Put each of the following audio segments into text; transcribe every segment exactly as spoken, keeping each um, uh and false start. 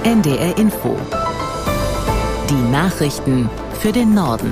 N D R Info. Die Nachrichten für den Norden.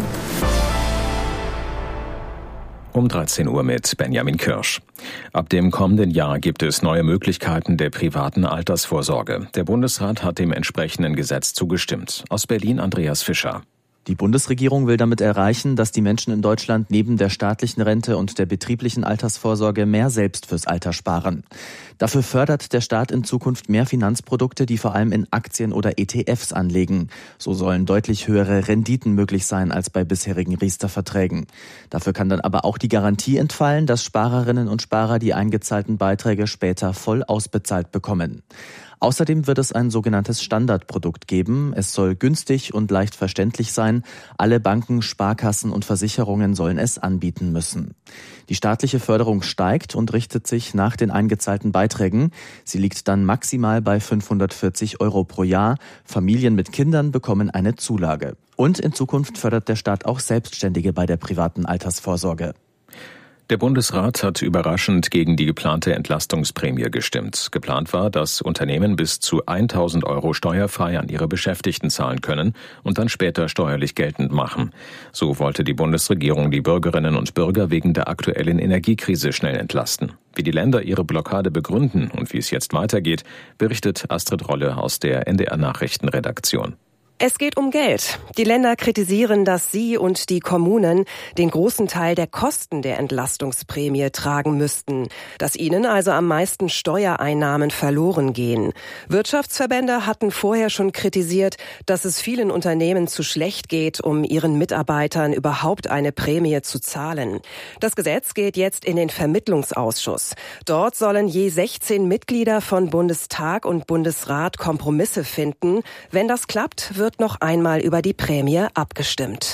Um dreizehn Uhr mit Benjamin Kirsch. Ab dem kommenden Jahr gibt es neue Möglichkeiten der privaten Altersvorsorge. Der Bundesrat hat dem entsprechenden Gesetz zugestimmt. Aus Berlin Andreas Fischer. Die Bundesregierung will damit erreichen, dass die Menschen in Deutschland neben der staatlichen Rente und der betrieblichen Altersvorsorge mehr selbst fürs Alter sparen. Dafür fördert der Staat in Zukunft mehr Finanzprodukte, die vor allem in Aktien oder E T Fs anlegen. So sollen deutlich höhere Renditen möglich sein als bei bisherigen Riester-Verträgen. Dafür kann dann aber auch die Garantie entfallen, dass Sparerinnen und Sparer die eingezahlten Beiträge später voll ausbezahlt bekommen. Außerdem wird es ein sogenanntes Standardprodukt geben. Es soll günstig und leicht verständlich sein. Alle Banken, Sparkassen und Versicherungen sollen es anbieten müssen. Die staatliche Förderung steigt und richtet sich nach den eingezahlten Beiträgen. Sie liegt dann maximal bei fünfhundertvierzig Euro pro Jahr. Familien mit Kindern bekommen eine Zulage. Und in Zukunft fördert der Staat auch Selbstständige bei der privaten Altersvorsorge. Der Bundesrat hat überraschend gegen die geplante Entlastungsprämie gestimmt. Geplant war, dass Unternehmen bis zu tausend Euro steuerfrei an ihre Beschäftigten zahlen können und dann später steuerlich geltend machen. So wollte die Bundesregierung die Bürgerinnen und Bürger wegen der aktuellen Energiekrise schnell entlasten. Wie die Länder ihre Blockade begründen und wie es jetzt weitergeht, berichtet Astrid Rolle aus der N D R-Nachrichtenredaktion. Es geht um Geld. Die Länder kritisieren, dass sie und die Kommunen den großen Teil der Kosten der Entlastungsprämie tragen müssten, dass ihnen also am meisten Steuereinnahmen verloren gehen. Wirtschaftsverbände hatten vorher schon kritisiert, dass es vielen Unternehmen zu schlecht geht, um ihren Mitarbeitern überhaupt eine Prämie zu zahlen. Das Gesetz geht jetzt in den Vermittlungsausschuss. Dort sollen je sechzehn Mitglieder von Bundestag und Bundesrat Kompromisse finden. Wenn das klappt, wird noch einmal über die Prämie abgestimmt.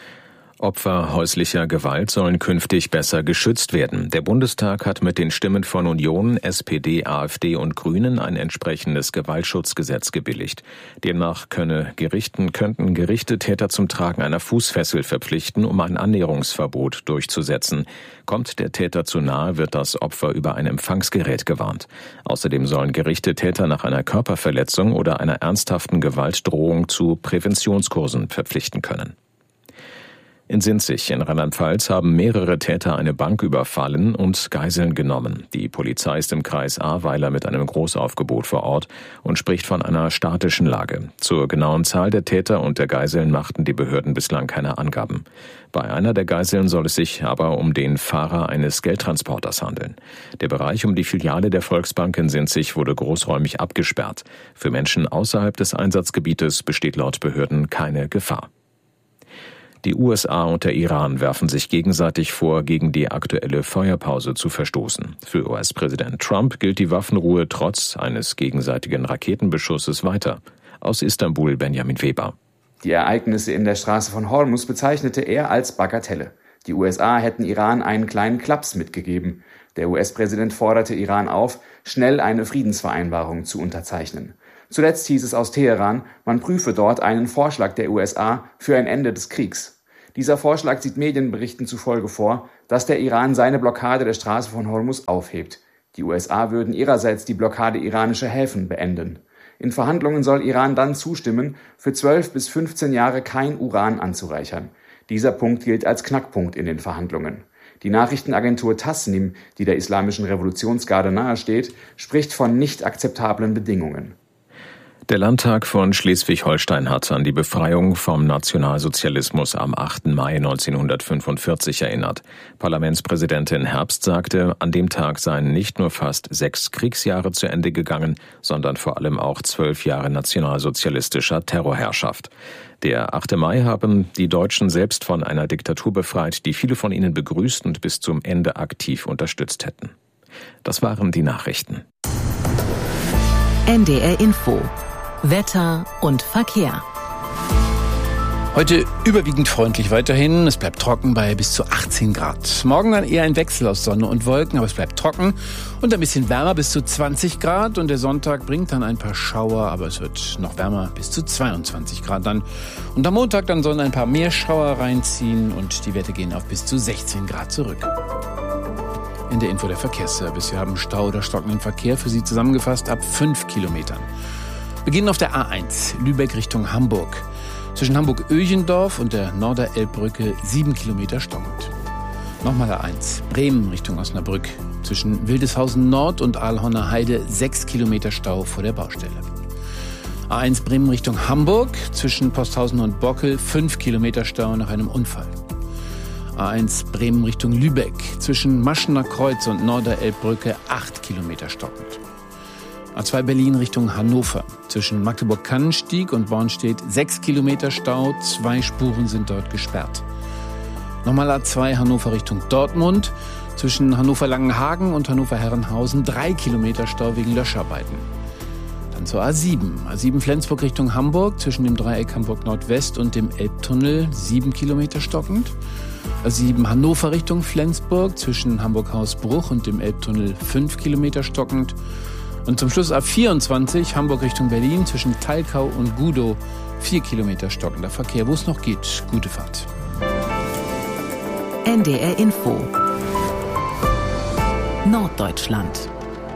Opfer häuslicher Gewalt sollen künftig besser geschützt werden. Der Bundestag hat mit den Stimmen von Union, S P D, AfD und Grünen ein entsprechendes Gewaltschutzgesetz gebilligt. Demnach könne Gerichten, könnten Gerichte Täter zum Tragen einer Fußfessel verpflichten, um ein Annäherungsverbot durchzusetzen. Kommt der Täter zu nahe, wird das Opfer über ein Empfangsgerät gewarnt. Außerdem sollen Gerichte Täter nach einer Körperverletzung oder einer ernsthaften Gewaltdrohung zu Präventionskursen verpflichten können. In Sinzig in Rheinland-Pfalz haben mehrere Täter eine Bank überfallen und Geiseln genommen. Die Polizei ist im Kreis Ahrweiler mit einem Großaufgebot vor Ort und spricht von einer statischen Lage. Zur genauen Zahl der Täter und der Geiseln machten die Behörden bislang keine Angaben. Bei einer der Geiseln soll es sich aber um den Fahrer eines Geldtransporters handeln. Der Bereich um die Filiale der Volksbank in Sinzig wurde großräumig abgesperrt. Für Menschen außerhalb des Einsatzgebietes besteht laut Behörden keine Gefahr. Die U S A und der Iran werfen sich gegenseitig vor, gegen die aktuelle Feuerpause zu verstoßen. Für U S-Präsident Trump gilt die Waffenruhe trotz eines gegenseitigen Raketenbeschusses weiter. Aus Istanbul Benjamin Weber. Die Ereignisse in der Straße von Hormuz bezeichnete er als Bagatelle. Die U S A hätten Iran einen kleinen Klaps mitgegeben. Der U S-Präsident forderte Iran auf, schnell eine Friedensvereinbarung zu unterzeichnen. Zuletzt hieß es aus Teheran, man prüfe dort einen Vorschlag der U S A für ein Ende des Kriegs. Dieser Vorschlag sieht Medienberichten zufolge vor, dass der Iran seine Blockade der Straße von Hormuz aufhebt. Die U S A würden ihrerseits die Blockade iranischer Häfen beenden. In Verhandlungen soll Iran dann zustimmen, für zwölf bis fünfzehn Jahre kein Uran anzureichern. Dieser Punkt gilt als Knackpunkt in den Verhandlungen. Die Nachrichtenagentur Tasnim, die der Islamischen Revolutionsgarde nahesteht, spricht von nicht akzeptablen Bedingungen. Der Landtag von Schleswig-Holstein hat an die Befreiung vom Nationalsozialismus am achten Mai neunzehnhundertfünfundvierzig erinnert. Parlamentspräsidentin Herbst sagte, an dem Tag seien nicht nur fast sechs Kriegsjahre zu Ende gegangen, sondern vor allem auch zwölf Jahre nationalsozialistischer Terrorherrschaft. Der achte Mai haben die Deutschen selbst von einer Diktatur befreit, die viele von ihnen begrüßt und bis zum Ende aktiv unterstützt hätten. Das waren die Nachrichten. N D R Info. Wetter und Verkehr. Heute überwiegend freundlich weiterhin. Es bleibt trocken bei bis zu achtzehn Grad. Morgen dann eher ein Wechsel aus Sonne und Wolken, aber es bleibt trocken und ein bisschen wärmer bis zu zwanzig Grad. Und der Sonntag bringt dann ein paar Schauer, aber es wird noch wärmer bis zu zweiundzwanzig Grad dann. Und am Montag dann sollen ein paar mehr Schauer reinziehen und die Werte gehen auf bis zu sechzehn Grad zurück. In der Info der Verkehrsservice. Wir haben Stau oder stockenden Verkehr für Sie zusammengefasst ab fünf Kilometern. Beginnen auf der A eins, Lübeck Richtung Hamburg. Zwischen Hamburg-Öchendorf und der Norderelbbrücke sieben Kilometer stockend. Nochmal A eins, Bremen Richtung Osnabrück. Zwischen Wildeshausen Nord und Aalhorner Heide sechs Kilometer Stau vor der Baustelle. A eins Bremen Richtung Hamburg. Zwischen Posthausen und Bockel fünf Kilometer Stau nach einem Unfall. A eins Bremen Richtung Lübeck. Zwischen Maschener Kreuz und Norderelbbrücke acht Kilometer stockend. A zwei Berlin Richtung Hannover. Zwischen Magdeburg-Kannenstieg und Bornstedt sechs Kilometer Stau. Zwei Spuren sind dort gesperrt. Nochmal A zwei Hannover Richtung Dortmund. Zwischen Hannover-Langenhagen und Hannover-Herrenhausen drei Kilometer Stau wegen Löscharbeiten. Dann zur A sieben. A sieben Flensburg Richtung Hamburg. Zwischen dem Dreieck Hamburg-Nordwest und dem Elbtunnel sieben Kilometer stockend. A sieben Hannover Richtung Flensburg. Zwischen Hamburg-Hausbruch und dem Elbtunnel fünf Kilometer stockend. Und zum Schluss A vierundzwanzig Hamburg Richtung Berlin. Zwischen Talkau und Gudow vier Kilometer stockender Verkehr. Wo es noch geht, gute Fahrt. N D R Info Norddeutschland.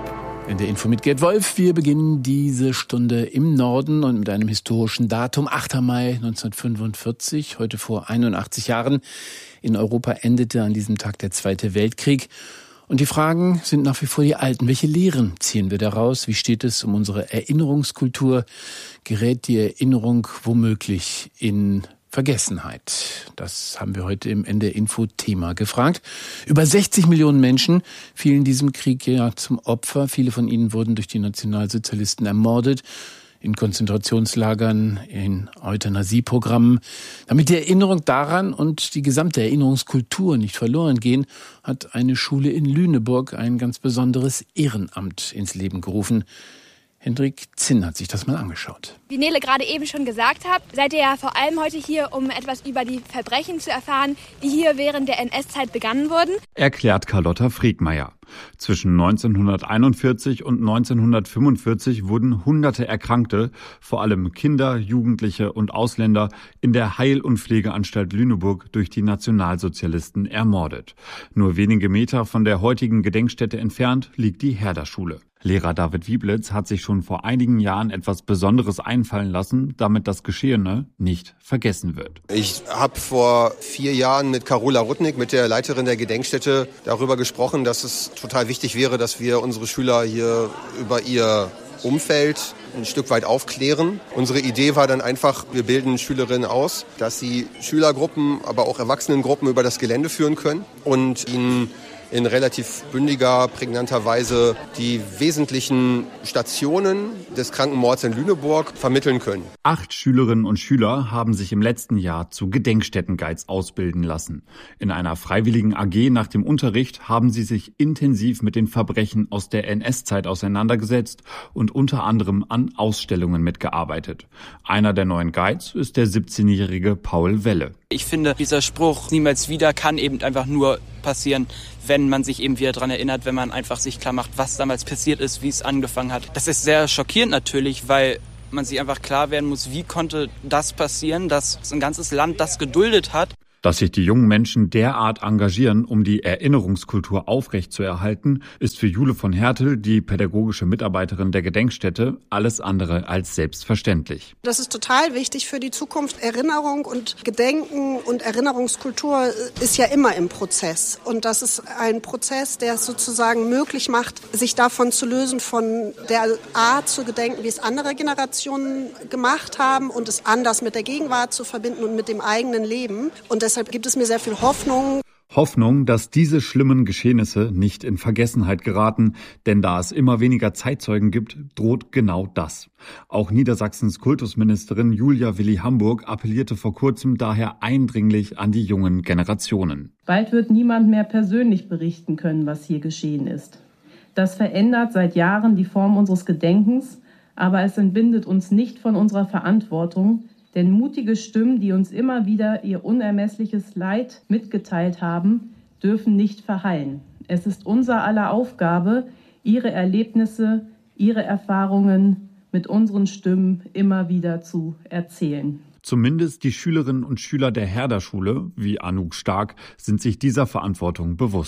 In der Info mit Gerd Wolf. Wir beginnen diese Stunde im Norden und mit einem historischen Datum. achter Mai neunzehnhundertfünfundvierzig, heute vor einundachtzig Jahren. In Europa endete an diesem Tag der Zweite Weltkrieg. Und die Fragen sind nach wie vor die alten. Welche Lehren ziehen wir daraus? Wie steht es um unsere Erinnerungskultur? Gerät die Erinnerung womöglich in Vergessenheit? Das haben wir heute im N D R-Info-Thema gefragt. Über sechzig Millionen Menschen fielen diesem Krieg ja zum Opfer. Viele von ihnen wurden durch die Nationalsozialisten ermordet, in Konzentrationslagern, in Euthanasieprogrammen. Damit die Erinnerung daran und die gesamte Erinnerungskultur nicht verloren gehen, hat eine Schule in Lüneburg ein ganz besonderes Ehrenamt ins Leben gerufen. Hendrik Zinn hat sich das mal angeschaut. Wie Nele gerade eben schon gesagt hat, seid ihr ja vor allem heute hier, um etwas über die Verbrechen zu erfahren, die hier während der N S-Zeit begangen wurden. Erklärt Carlotta Friedmeier. Zwischen neunzehnhunderteinundvierzig und neunzehnhundertfünfundvierzig wurden hunderte Erkrankte, vor allem Kinder, Jugendliche und Ausländer, in der Heil- und Pflegeanstalt Lüneburg durch die Nationalsozialisten ermordet. Nur wenige Meter von der heutigen Gedenkstätte entfernt liegt die Herder-Schule. Lehrer David Wieblitz hat sich schon vor einigen Jahren etwas Besonderes einfallen lassen, damit das Geschehene nicht vergessen wird. Ich habe vor vier Jahren mit Carola Rudnick, mit der Leiterin der Gedenkstätte, darüber gesprochen, dass es total wichtig wäre, dass wir unsere Schüler hier über ihr Umfeld ein Stück weit aufklären. Unsere Idee war dann einfach, wir bilden Schülerinnen aus, dass sie Schülergruppen, aber auch Erwachsenengruppen über das Gelände führen können und ihnen in relativ bündiger, prägnanter Weise die wesentlichen Stationen des Krankenmords in Lüneburg vermitteln können. Acht Schülerinnen und Schüler haben sich im letzten Jahr zu Gedenkstättenguides ausbilden lassen. In einer freiwilligen A G nach dem Unterricht haben sie sich intensiv mit den Verbrechen aus der N S-Zeit auseinandergesetzt und unter anderem an Ausstellungen mitgearbeitet. Einer der neuen Guides ist der siebzehnjährige Paul Welle. Ich finde, dieser Spruch niemals wieder kann eben einfach nur passieren, wenn man sich eben wieder daran erinnert, wenn man einfach sich klar macht, was damals passiert ist, wie es angefangen hat. Das ist sehr schockierend natürlich, weil man sich einfach klar werden muss, wie konnte das passieren, dass ein ganzes Land das geduldet hat. Dass sich die jungen Menschen derart engagieren, um die Erinnerungskultur aufrechtzuerhalten, ist für Jule von Hertel, die pädagogische Mitarbeiterin der Gedenkstätte, alles andere als selbstverständlich. Das ist total wichtig für die Zukunft. Erinnerung und Gedenken und Erinnerungskultur ist ja immer im Prozess. Und das ist ein Prozess, der es sozusagen möglich macht, sich davon zu lösen, von der Art zu gedenken, wie es andere Generationen gemacht haben und es anders mit der Gegenwart zu verbinden und mit dem eigenen Leben. Und deshalb gibt es mir sehr viel Hoffnung. Hoffnung, dass diese schlimmen Geschehnisse nicht in Vergessenheit geraten, denn da es immer weniger Zeitzeugen gibt, droht genau das. Auch Niedersachsens Kultusministerin Julia Willi-Hamburg appellierte vor kurzem daher eindringlich an die jungen Generationen. Bald wird niemand mehr persönlich berichten können, was hier geschehen ist. Das verändert seit Jahren die Form unseres Gedenkens, aber es entbindet uns nicht von unserer Verantwortung, denn mutige Stimmen, die uns immer wieder ihr unermessliches Leid mitgeteilt haben, dürfen nicht verhallen. Es ist unser aller Aufgabe, ihre Erlebnisse, ihre Erfahrungen mit unseren Stimmen immer wieder zu erzählen. Zumindest die Schülerinnen und Schüler der Herder-Schule, wie Anouk Stark, sind sich dieser Verantwortung bewusst.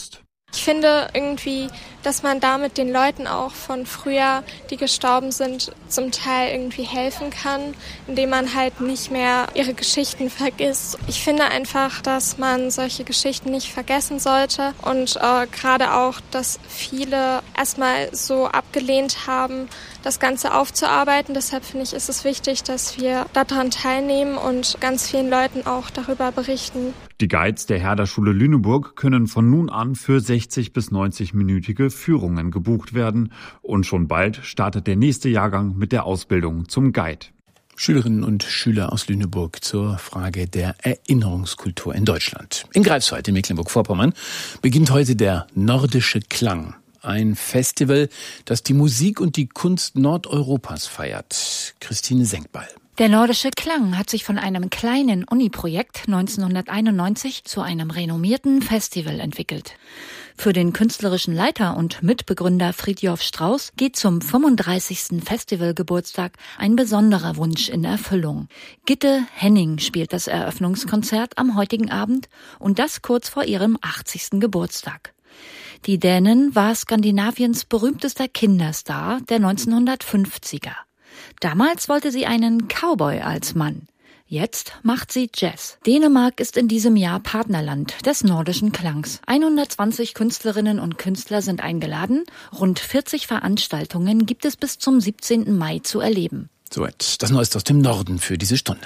Ich finde irgendwie, dass man damit den Leuten auch von früher, die gestorben sind, zum Teil irgendwie helfen kann, indem man halt nicht mehr ihre Geschichten vergisst. Ich finde einfach, dass man solche Geschichten nicht vergessen sollte und äh, gerade auch, dass viele erstmal so abgelehnt haben, das Ganze aufzuarbeiten. Deshalb finde ich, ist es wichtig, dass wir daran teilnehmen und ganz vielen Leuten auch darüber berichten. Die Guides der Herder-Schule Lüneburg können von nun an für sechzig bis neunzig-minütige Führungen gebucht werden. Und schon bald startet der nächste Jahrgang mit der Ausbildung zum Guide. Schülerinnen und Schüler aus Lüneburg zur Frage der Erinnerungskultur in Deutschland. In Greifswald in Mecklenburg-Vorpommern beginnt heute der Nordische Klang. Ein Festival, das die Musik und die Kunst Nordeuropas feiert. Christine Senkbeil. Der Nordische Klang hat sich von einem kleinen Uni-Projekt neunzehnhunderteinundneunzig zu einem renommierten Festival entwickelt. Für den künstlerischen Leiter und Mitbegründer Fridtjof Strauß geht zum fünfunddreißigsten Festivalgeburtstag ein besonderer Wunsch in Erfüllung. Gitte Henning spielt das Eröffnungskonzert am heutigen Abend und das kurz vor ihrem achtzigsten Geburtstag. Die Dänin war Skandinaviens berühmtester Kinderstar der neunzehnhundertfünfziger. Damals wollte sie einen Cowboy als Mann. Jetzt macht sie Jazz. Dänemark ist in diesem Jahr Partnerland des Nordischen Klangs. hundertzwanzig Künstlerinnen und Künstler sind eingeladen. Rund vierzig Veranstaltungen gibt es bis zum siebzehnten Mai zu erleben. Soweit das Neueste aus dem Norden für diese Stunde.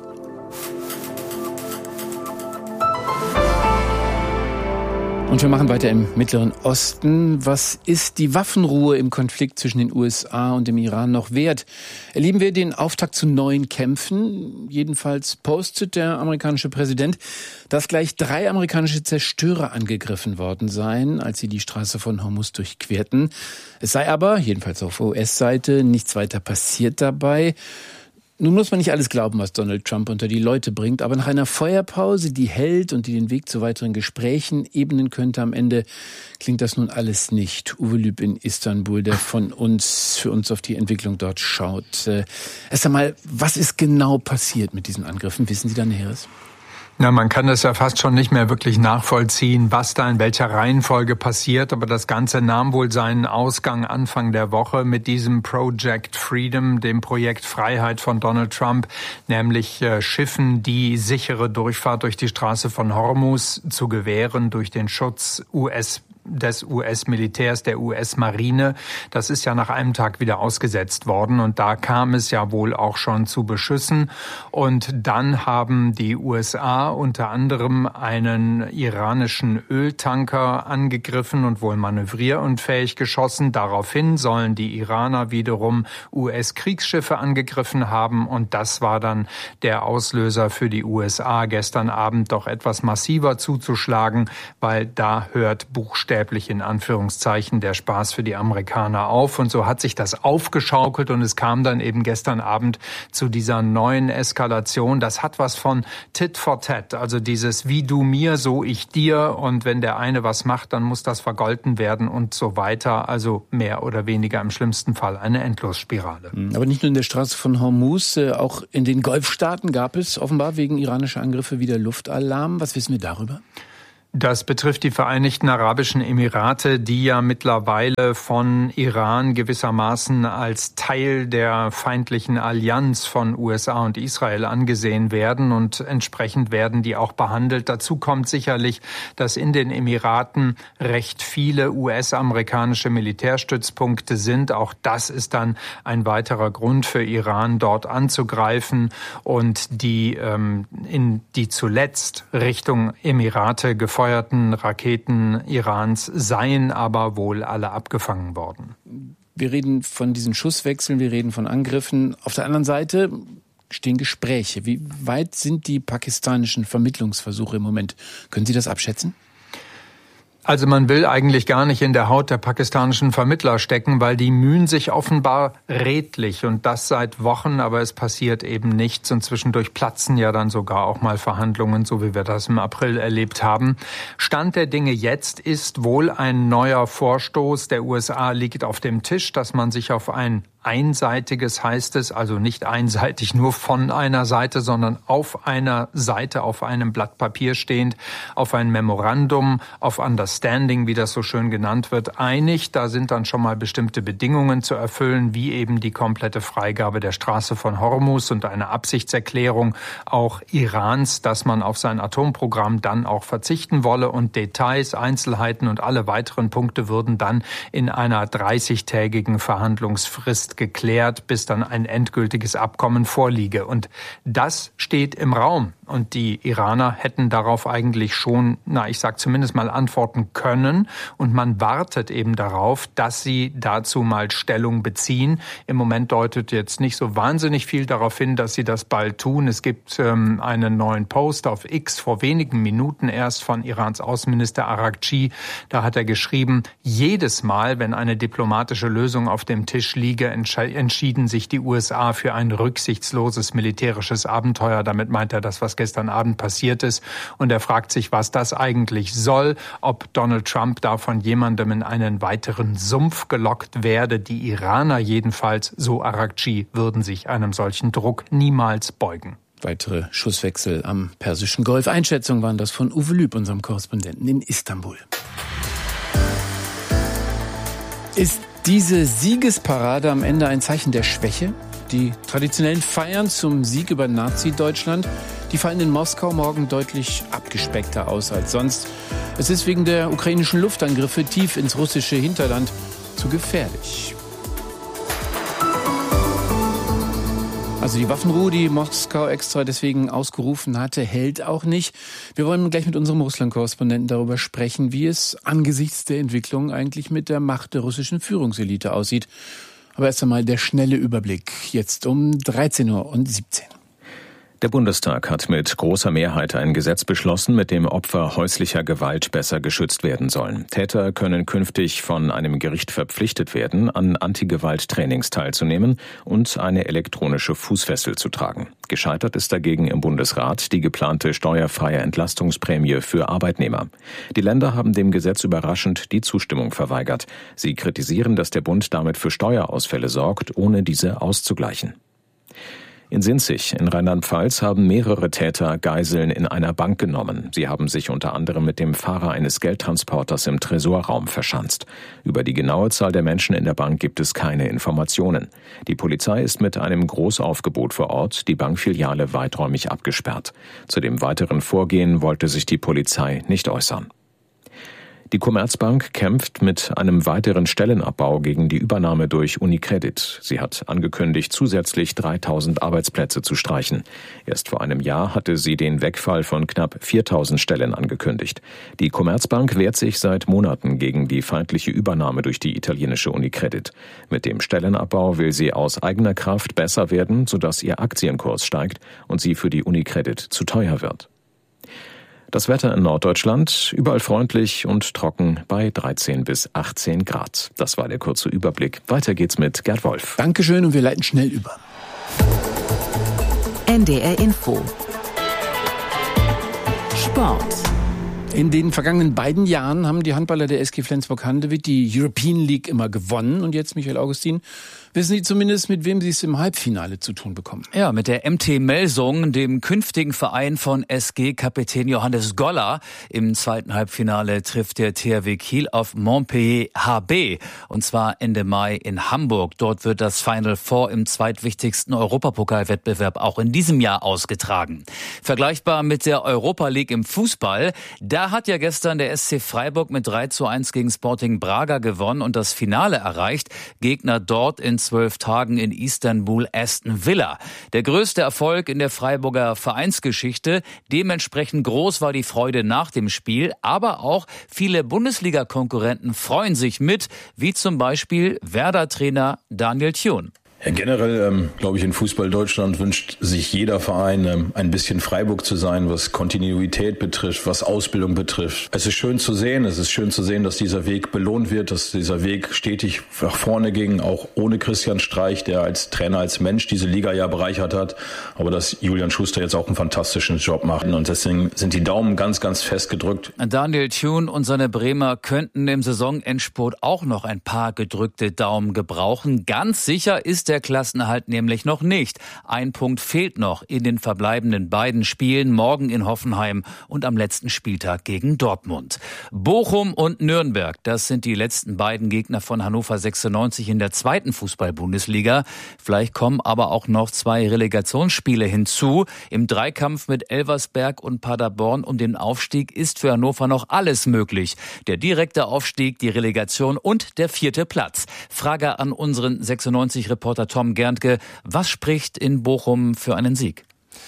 Und wir machen weiter im Mittleren Osten. Was ist die Waffenruhe im Konflikt zwischen den U S A und dem Iran noch wert? Erleben wir den Auftakt zu neuen Kämpfen? Jedenfalls postet der amerikanische Präsident, dass gleich drei amerikanische Zerstörer angegriffen worden seien, als sie die Straße von Hormuz durchquerten. Es sei aber, jedenfalls auf U S-Seite, nichts weiter passiert dabei. Nun muss man nicht alles glauben, was Donald Trump unter die Leute bringt, aber nach einer Feuerpause, die hält und die den Weg zu weiteren Gesprächen ebnen könnte am Ende, klingt das nun alles nicht. Uwe Lüb in Istanbul, der von uns, für uns auf die Entwicklung dort schaut. Erst einmal, was ist genau passiert mit diesen Angriffen? Wissen Sie da Näheres? Na, man kann das ja fast schon nicht mehr wirklich nachvollziehen, was da in welcher Reihenfolge passiert. Aber das Ganze nahm wohl seinen Ausgang Anfang der Woche mit diesem Project Freedom, dem Projekt Freiheit von Donald Trump, nämlich äh, Schiffen die sichere Durchfahrt durch die Straße von Hormuz zu gewähren durch den Schutz U S des U S-Militärs, der U S-Marine. Das ist ja nach einem Tag wieder ausgesetzt worden und da kam es ja wohl auch schon zu Beschüssen. Und dann haben die U S A unter anderem einen iranischen Öltanker angegriffen und wohl manövrierunfähig geschossen. Daraufhin sollen die Iraner wiederum U S-Kriegsschiffe angegriffen haben und das war dann der Auslöser für die U S A, gestern Abend doch etwas massiver zuzuschlagen, weil da hört buchstäblich in Anführungszeichen der Spaß für die Amerikaner auf. Und so hat sich das aufgeschaukelt und es kam dann eben gestern Abend zu dieser neuen Eskalation. Das hat was von Tit for Tat, also dieses wie du mir, so ich dir. Und wenn der eine was macht, dann muss das vergolten werden und so weiter. Also mehr oder weniger im schlimmsten Fall eine Endlosspirale. Aber nicht nur in der Straße von Hormuz, auch in den Golfstaaten gab es offenbar wegen iranischer Angriffe wieder Luftalarm. Was wissen wir darüber? Das betrifft die Vereinigten Arabischen Emirate, die ja mittlerweile von Iran gewissermaßen als Teil der feindlichen Allianz von U S A und Israel angesehen werden und entsprechend werden die auch behandelt. Dazu kommt sicherlich, dass in den Emiraten recht viele U S-amerikanische Militärstützpunkte sind. Auch das ist dann ein weiterer Grund für Iran, dort anzugreifen und die ähm, in die zuletzt Richtung Emirate gefeuerten Raketen Irans seien aber wohl alle abgefangen worden. Wir reden von diesen Schusswechseln, wir reden von Angriffen. Auf der anderen Seite stehen Gespräche. Wie weit sind die pakistanischen Vermittlungsversuche im Moment? Können Sie das abschätzen? Also man will eigentlich gar nicht in der Haut der pakistanischen Vermittler stecken, weil die mühen sich offenbar redlich und das seit Wochen, aber es passiert eben nichts und zwischendurch platzen ja dann sogar auch mal Verhandlungen, so wie wir das im April erlebt haben. Stand der Dinge jetzt ist wohl ein neuer Vorstoß der U S A liegt auf dem Tisch, dass man sich auf ein einseitiges, heißt es, also nicht einseitig nur von einer Seite, sondern auf einer Seite, auf einem Blatt Papier stehend, auf ein Memorandum of Understanding, wie das so schön genannt wird, einig. Da sind dann schon mal bestimmte Bedingungen zu erfüllen, wie eben die komplette Freigabe der Straße von Hormuz und eine Absichtserklärung auch Irans, dass man auf sein Atomprogramm dann auch verzichten wolle, und Details, Einzelheiten und alle weiteren Punkte würden dann in einer dreißigtägigen Verhandlungsfrist geklärt, bis dann ein endgültiges Abkommen vorliege. Und das steht im Raum. Und die Iraner hätten darauf eigentlich schon, na, ich sag zumindest mal antworten können. Und man wartet eben darauf, dass sie dazu mal Stellung beziehen. Im Moment deutet jetzt nicht so wahnsinnig viel darauf hin, dass sie das bald tun. Es gibt ähm, einen neuen Post auf X vor wenigen Minuten erst von Irans Außenminister Araghchi. Da hat er geschrieben, jedes Mal, wenn eine diplomatische Lösung auf dem Tisch liege, entschieden sich die U S A für ein rücksichtsloses militärisches Abenteuer. Damit meint er das, was gestern Abend passiert ist. Und er fragt sich, was das eigentlich soll, ob Donald Trump da von jemandem in einen weiteren Sumpf gelockt werde. Die Iraner jedenfalls, so Araghchi, würden sich einem solchen Druck niemals beugen. Weitere Schusswechsel am Persischen Golf. Einschätzungen waren das von Uwe Lüb, unserem Korrespondenten in Istanbul. Ist diese Siegesparade am Ende ein Zeichen der Schwäche? Die traditionellen Feiern zum Sieg über Nazi-Deutschland, die fallen in Moskau morgen deutlich abgespeckter aus als sonst. Es ist wegen der ukrainischen Luftangriffe tief ins russische Hinterland zu gefährlich. Also die Waffenruhe, die Moskau extra deswegen ausgerufen hatte, hält auch nicht. Wir wollen gleich mit unserem Russland-Korrespondenten darüber sprechen, wie es angesichts der Entwicklung eigentlich mit der Macht der russischen Führungselite aussieht. Aber erst einmal der schnelle Überblick, jetzt um dreizehn Uhr siebzehn. Der Bundestag hat mit großer Mehrheit ein Gesetz beschlossen, mit dem Opfer häuslicher Gewalt besser geschützt werden sollen. Täter können künftig von einem Gericht verpflichtet werden, an Antigewalt-Trainings teilzunehmen und eine elektronische Fußfessel zu tragen. Gescheitert ist dagegen im Bundesrat die geplante steuerfreie Entlastungsprämie für Arbeitnehmer. Die Länder haben dem Gesetz überraschend die Zustimmung verweigert. Sie kritisieren, dass der Bund damit für Steuerausfälle sorgt, ohne diese auszugleichen. In Sinzig in Rheinland-Pfalz haben mehrere Täter Geiseln in einer Bank genommen. Sie haben sich unter anderem mit dem Fahrer eines Geldtransporters im Tresorraum verschanzt. Über die genaue Zahl der Menschen in der Bank gibt es keine Informationen. Die Polizei ist mit einem Großaufgebot vor Ort, die Bankfiliale weiträumig abgesperrt. Zu dem weiteren Vorgehen wollte sich die Polizei nicht äußern. Die Commerzbank kämpft mit einem weiteren Stellenabbau gegen die Übernahme durch UniCredit. Sie hat angekündigt, zusätzlich dreitausend Arbeitsplätze zu streichen. Erst vor einem Jahr hatte sie den Wegfall von knapp viertausend Stellen angekündigt. Die Commerzbank wehrt sich seit Monaten gegen die feindliche Übernahme durch die italienische UniCredit. Mit dem Stellenabbau will sie aus eigener Kraft besser werden, sodass ihr Aktienkurs steigt und sie für die UniCredit zu teuer wird. Das Wetter in Norddeutschland, überall freundlich und trocken bei dreizehn bis achtzehn Grad. Das war der kurze Überblick. Weiter geht's mit Gerd Wolf. Dankeschön und wir leiten schnell über. N D R Info. Sport. In den vergangenen beiden Jahren haben die Handballer der S G Flensburg-Handewitt die European League immer gewonnen. Und jetzt, Michael Augustin, wissen Sie zumindest, mit wem Sie es im Halbfinale zu tun bekommen? Ja, mit der M T Melsung, dem künftigen Verein von S G-Kapitän Johannes Goller. Im zweiten Halbfinale trifft der T H W Kiel auf Montpellier H B. Und zwar Ende Mai in Hamburg. Dort wird das Final Four im zweitwichtigsten Europapokalwettbewerb auch in diesem Jahr ausgetragen. Vergleichbar mit der Europa League im Fußball. Da hat ja gestern der S C Freiburg mit drei zu eins gegen Sporting Braga gewonnen und das Finale erreicht. Gegner dort in zwölf Tagen in Istanbul Aston Villa. Der größte Erfolg in der Freiburger Vereinsgeschichte. Dementsprechend groß war die Freude nach dem Spiel. Aber auch viele Bundesliga-Konkurrenten freuen sich mit, wie zum Beispiel Werder-Trainer Daniel Thun. Ja, generell, ähm, glaube ich, in Fußball Deutschland wünscht sich jeder Verein, ähm, ein bisschen Freiburg zu sein, was Kontinuität betrifft, was Ausbildung betrifft. Es ist schön zu sehen, es ist schön zu sehen, dass dieser Weg belohnt wird, dass dieser Weg stetig nach vorne ging, auch ohne Christian Streich, der als Trainer, als Mensch diese Liga ja bereichert hat, aber dass Julian Schuster jetzt auch einen fantastischen Job macht und deswegen sind die Daumen ganz, ganz fest gedrückt. Daniel Thune und seine Bremer könnten im Saisonendspurt auch noch ein paar gedrückte Daumen gebrauchen. Ganz sicher ist der Der Klassenerhalt nämlich noch nicht. Ein Punkt fehlt noch in den verbleibenden beiden Spielen, morgen in Hoffenheim und am letzten Spieltag gegen Dortmund. Bochum und Nürnberg, das sind die letzten beiden Gegner von Hannover sechsundneunzig in der zweiten Fußball-Bundesliga. Vielleicht kommen aber auch noch zwei Relegationsspiele hinzu. Im Dreikampf mit Elversberg und Paderborn um den Aufstieg ist für Hannover noch alles möglich. Der direkte Aufstieg, die Relegation und der vierte Platz. Frage an unseren sechsundneunzig-Reporter Tom Gerntke, was spricht in Bochum für einen Sieg?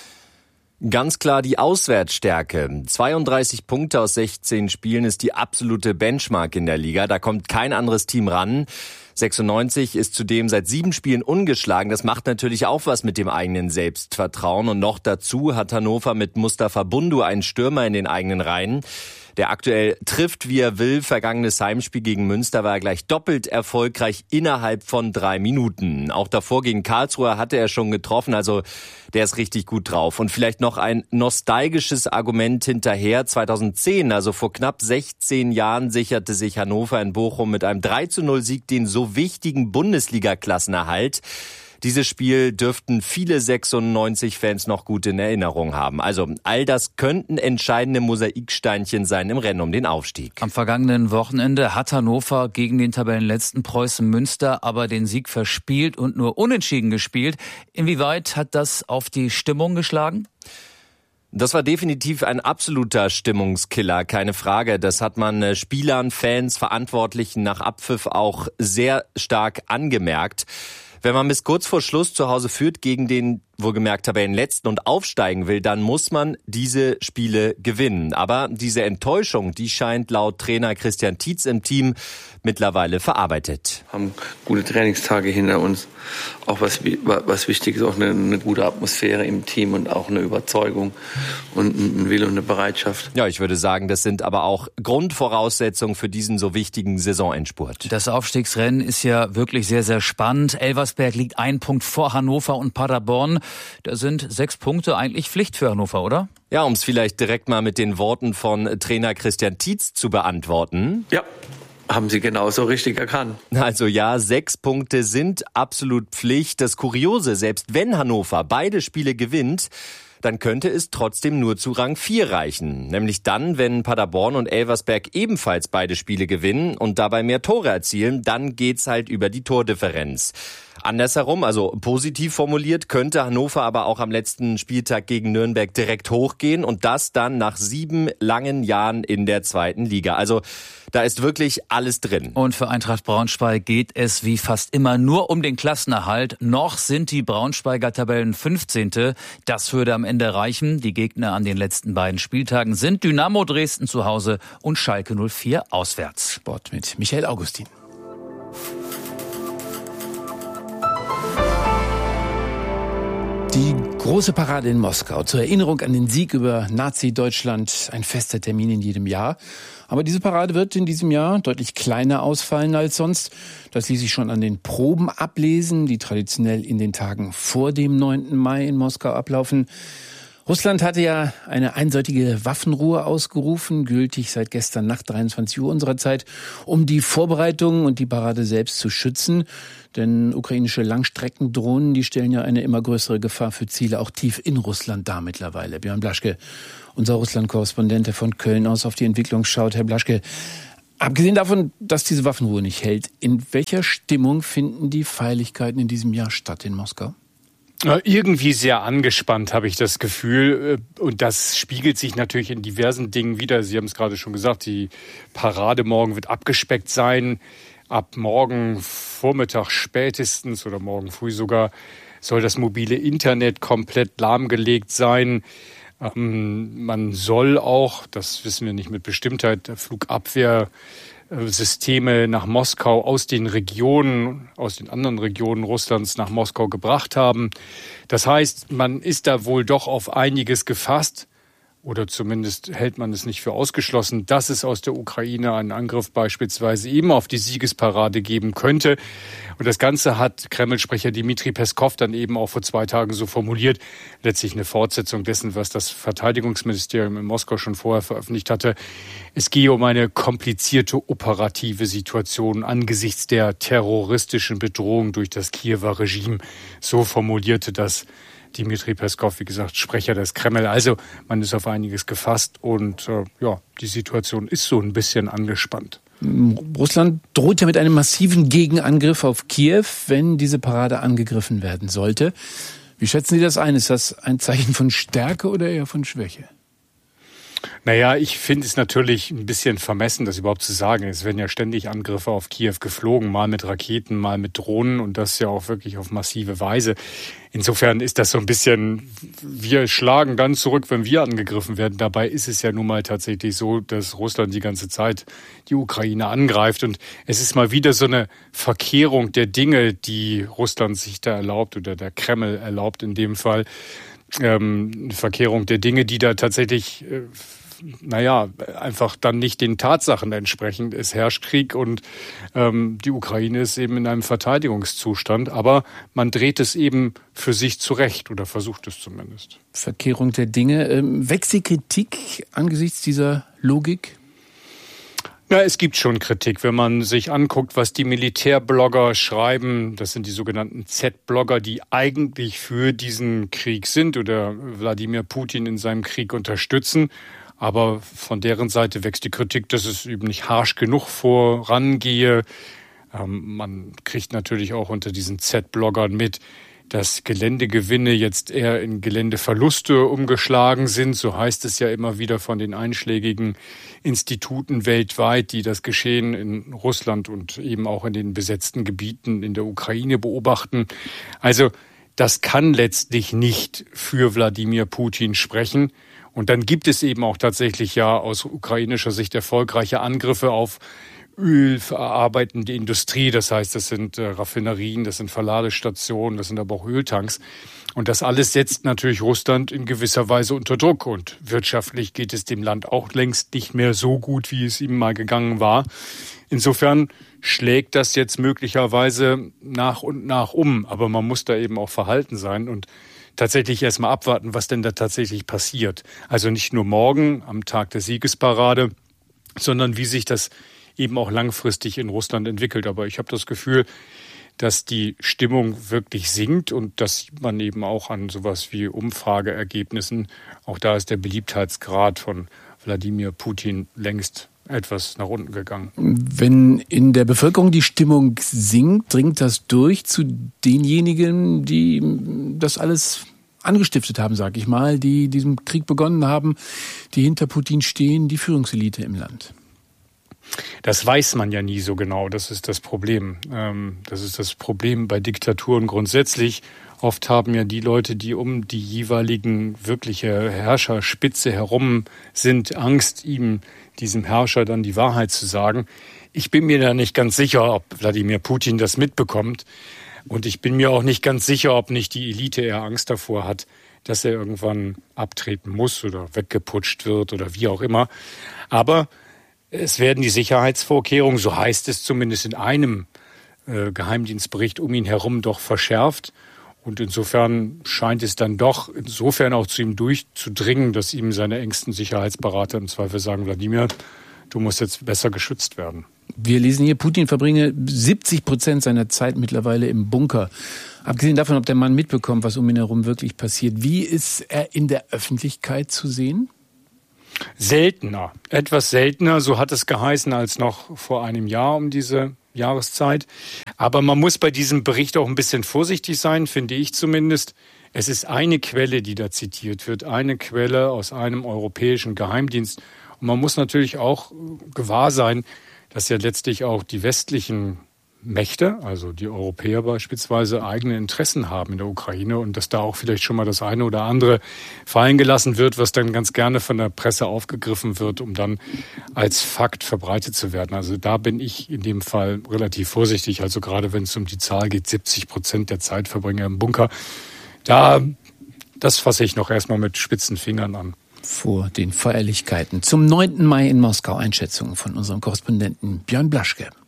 Ganz klar die Auswärtsstärke. zweiunddreißig Punkte aus sechzehn Spielen ist die absolute Benchmark in der Liga. Da kommt kein anderes Team ran. sechsundneunzig ist zudem seit sieben Spielen ungeschlagen. Das macht natürlich auch was mit dem eigenen Selbstvertrauen. Und noch dazu hat Hannover mit Mustafa Bundu einen Stürmer in den eigenen Reihen, der aktuell trifft, wie er will. Vergangenes Heimspiel gegen Münster war er gleich doppelt erfolgreich innerhalb von drei Minuten. Auch davor gegen Karlsruhe hatte er schon getroffen, also der ist richtig gut drauf. Und vielleicht noch ein nostalgisches Argument hinterher. zweitausendzehn, also vor knapp sechzehn Jahren, sicherte sich Hannover in Bochum mit einem drei zu null Sieg den so wichtigen Bundesliga-Klassenerhalt. Dieses Spiel dürften viele sechsundneunzig-Fans noch gut in Erinnerung haben. Also all das könnten entscheidende Mosaiksteinchen sein im Rennen um den Aufstieg. Am vergangenen Wochenende hat Hannover gegen den Tabellenletzten Preußen Münster aber den Sieg verspielt und nur unentschieden gespielt. Inwieweit hat das auf die Stimmung geschlagen? Das war definitiv ein absoluter Stimmungskiller, keine Frage. Das hat man Spielern, Fans, Verantwortlichen nach Abpfiff auch sehr stark angemerkt. Wenn man bis kurz vor Schluss zu Hause führt gegen den wohlgemerkt Tabellenletzten und aufsteigen will, dann muss man diese Spiele gewinnen. Aber diese Enttäuschung, die scheint laut Trainer Christian Tietz im Team mittlerweile verarbeitet. Wir haben gute Trainingstage hinter uns. Auch was, was wichtig ist, auch eine, eine gute Atmosphäre im Team und auch eine Überzeugung und ein Wille und eine Bereitschaft. Ja, ich würde sagen, das sind aber auch Grundvoraussetzungen für diesen so wichtigen Saisonendspurt. Das Aufstiegsrennen ist ja wirklich sehr, sehr spannend. Elversberg liegt ein Punkt vor Hannover und Paderborn. Da sind sechs Punkte eigentlich Pflicht für Hannover, oder? Ja, um es vielleicht direkt mal mit den Worten von Trainer Christian Tietz zu beantworten. Ja, haben Sie genauso richtig erkannt. Also ja, sechs Punkte sind absolut Pflicht. Das Kuriose, selbst wenn Hannover beide Spiele gewinnt, dann könnte es trotzdem nur zu Rang vier reichen. Nämlich dann, wenn Paderborn und Elversberg ebenfalls beide Spiele gewinnen und dabei mehr Tore erzielen, dann geht's halt über die Tordifferenz. Andersherum, also positiv formuliert, könnte Hannover aber auch am letzten Spieltag gegen Nürnberg direkt hochgehen und das dann nach sieben langen Jahren in der zweiten Liga. Also da ist wirklich alles drin. Und für Eintracht Braunschweig geht es wie fast immer nur um den Klassenerhalt. Noch sind die Braunschweiger Tabellen fünfzehnte. Das würde am Ende reichen. Die Gegner an den letzten beiden Spieltagen sind Dynamo Dresden zu Hause und Schalke null vier auswärts. Sport mit Michael Augustin. Die große Parade in Moskau zur Erinnerung an den Sieg über Nazi-Deutschland, ein fester Termin in jedem Jahr. Aber diese Parade wird in diesem Jahr deutlich kleiner ausfallen als sonst. Das ließ sich schon an den Proben ablesen, die traditionell in den Tagen vor dem neunten Mai in Moskau ablaufen. Russland hatte ja eine einseitige Waffenruhe ausgerufen, gültig seit gestern Nacht dreiundzwanzig Uhr unserer Zeit, um die Vorbereitungen und die Parade selbst zu schützen. Denn ukrainische Langstreckendrohnen, die stellen ja eine immer größere Gefahr für Ziele auch tief in Russland dar mittlerweile. Björn Blaschke, unser Russland-Korrespondent, der von Köln aus auf die Entwicklung schaut. Herr Blaschke, abgesehen davon, dass diese Waffenruhe nicht hält, in welcher Stimmung finden die Feierlichkeiten in diesem Jahr statt in Moskau? Irgendwie sehr angespannt, habe ich das Gefühl. Und das spiegelt sich natürlich in diversen Dingen wider. Sie haben es gerade schon gesagt, die Parade morgen wird abgespeckt sein. Ab morgen Vormittag spätestens oder morgen früh sogar soll das mobile Internet komplett lahmgelegt sein. Ähm, man soll auch, das wissen wir nicht mit Bestimmtheit, Flugabwehr Systeme nach Moskau aus den Regionen, aus den anderen Regionen Russlands nach Moskau gebracht haben. Das heißt, man ist da wohl doch auf einiges gefasst. Oder zumindest hält man es nicht für ausgeschlossen, dass es aus der Ukraine einen Angriff beispielsweise eben auf die Siegesparade geben könnte. Und das Ganze hat Kreml-Sprecher Dmitri Peskov dann eben auch vor zwei Tagen so formuliert. Letztlich eine Fortsetzung dessen, was das Verteidigungsministerium in Moskau schon vorher veröffentlicht hatte. Es gehe um eine komplizierte operative Situation angesichts der terroristischen Bedrohung durch das Kiewer Regime. So formulierte das Dmitri Peskov, wie gesagt, Sprecher des Kreml. Also man ist auf einiges gefasst und äh, ja, die Situation ist so ein bisschen angespannt. Russland droht ja mit einem massiven Gegenangriff auf Kiew, wenn diese Parade angegriffen werden sollte. Wie schätzen Sie das ein? Ist das ein Zeichen von Stärke oder eher von Schwäche? Naja, ich finde es natürlich ein bisschen vermessen, das überhaupt zu sagen. Es werden ja ständig Angriffe auf Kiew geflogen, mal mit Raketen, mal mit Drohnen und das ja auch wirklich auf massive Weise. Insofern ist das so ein bisschen, wir schlagen dann zurück, wenn wir angegriffen werden. Dabei ist es ja nun mal tatsächlich so, dass Russland die ganze Zeit die Ukraine angreift und es ist mal wieder so eine Verkehrung der Dinge, die Russland sich da erlaubt oder der Kreml erlaubt in dem Fall. Ähm, eine Verkehrung der Dinge, die da tatsächlich, äh, naja, einfach dann nicht den Tatsachen entsprechen. Es herrscht Krieg und ähm, die Ukraine ist eben in einem Verteidigungszustand, aber man dreht es eben für sich zurecht oder versucht es zumindest. Verkehrung der Dinge. Ähm, wächst die Kritik angesichts dieser Logik? Ja, es gibt schon Kritik, wenn man sich anguckt, was die Militärblogger schreiben. Das sind die sogenannten Z-Blogger, die eigentlich für diesen Krieg sind oder Wladimir Putin in seinem Krieg unterstützen. Aber von deren Seite wächst die Kritik, dass es eben nicht harsch genug vorangehe. Ähm, man kriegt natürlich auch unter diesen Z-Bloggern mit, dass Geländegewinne jetzt eher in Geländeverluste umgeschlagen sind. So heißt es ja immer wieder von den einschlägigen Instituten weltweit, die das Geschehen in Russland und eben auch in den besetzten Gebieten in der Ukraine beobachten. Also das kann letztlich nicht für Wladimir Putin sprechen. Und dann gibt es eben auch tatsächlich ja aus ukrainischer Sicht erfolgreiche Angriffe auf ölverarbeitende Industrie. Das heißt, das sind äh, Raffinerien, das sind Verladestationen, das sind aber auch Öltanks. Und das alles setzt natürlich Russland in gewisser Weise unter Druck. Und wirtschaftlich geht es dem Land auch längst nicht mehr so gut, wie es ihm mal gegangen war. Insofern schlägt das jetzt möglicherweise nach und nach um. Aber man muss da eben auch verhalten sein und tatsächlich erstmal abwarten, was denn da tatsächlich passiert. Also nicht nur morgen am Tag der Siegesparade, sondern wie sich das eben auch langfristig in Russland entwickelt. Aber ich habe das Gefühl, dass die Stimmung wirklich sinkt und dass man eben auch an sowas wie Umfrageergebnissen, auch da ist der Beliebtheitsgrad von Wladimir Putin längst etwas nach unten gegangen. Wenn in der Bevölkerung die Stimmung sinkt, dringt das durch zu denjenigen, die das alles angestiftet haben, sag ich mal, die diesen Krieg begonnen haben, die hinter Putin stehen, die Führungselite im Land. Das weiß man ja nie so genau, das ist das Problem. Das ist das Problem bei Diktaturen grundsätzlich. Oft haben ja die Leute, die um die jeweiligen wirkliche Herrscherspitze herum sind, Angst, ihm, diesem Herrscher, dann die Wahrheit zu sagen. Ich bin mir da nicht ganz sicher, ob Wladimir Putin das mitbekommt. Und ich bin mir auch nicht ganz sicher, ob nicht die Elite eher Angst davor hat, dass er irgendwann abtreten muss oder weggeputscht wird oder wie auch immer. Aber es werden die Sicherheitsvorkehrungen, so heißt es zumindest in einem äh, Geheimdienstbericht um ihn herum, doch verschärft. Und insofern scheint es dann doch insofern auch zu ihm durchzudringen, dass ihm seine engsten Sicherheitsberater im Zweifel sagen, Wladimir, du musst jetzt besser geschützt werden. Wir lesen hier, Putin verbringe siebzig Prozent seiner Zeit mittlerweile im Bunker. Abgesehen davon, ob der Mann mitbekommt, was um ihn herum wirklich passiert. Wie ist er in der Öffentlichkeit zu sehen? Seltener, etwas seltener, so hat es geheißen, als noch vor einem Jahr um diese Jahreszeit. Aber man muss bei diesem Bericht auch ein bisschen vorsichtig sein, finde ich zumindest. Es ist eine Quelle, die da zitiert wird, eine Quelle aus einem europäischen Geheimdienst. Und man muss natürlich auch gewahr sein, dass ja letztlich auch die westlichen Mächte, also die Europäer beispielsweise, eigene Interessen haben in der Ukraine und dass da auch vielleicht schon mal das eine oder andere fallen gelassen wird, was dann ganz gerne von der Presse aufgegriffen wird, um dann als Fakt verbreitet zu werden. Also da bin ich in dem Fall relativ vorsichtig. Also gerade wenn es um die Zahl geht, siebzig Prozent der Zeit verbringe im Bunker. Da, das fasse ich noch erstmal mit spitzen Fingern an. Vor den Feierlichkeiten zum neunten Mai in Moskau. Einschätzungen von unserem Korrespondenten Björn Blaschke.